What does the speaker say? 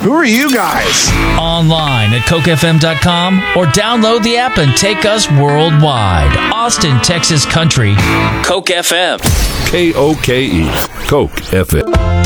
Who are you guys? Online at cokefm.com or download the app and take us worldwide. Austin, Texas Country, Coke FM. KOKE, Coke FM.